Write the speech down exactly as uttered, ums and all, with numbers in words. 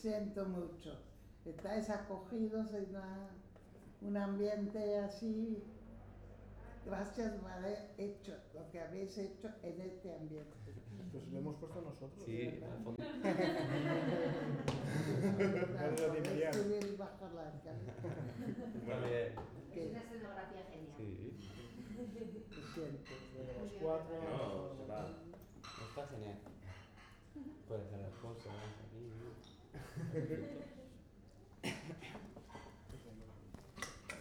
siento mucho. Estáis acogidos en una, un ambiente así. Gracias por haber hecho lo que habéis hecho en este ambiente. Pues lo hemos puesto nosotros. Sí, al fondo. Claro, subir y bajar la escalera. Vale. Es una escenografía genial. Sí. Lo siento. De los cuatro. No, se va. Está genial. Puedes hacer las cosas aquí.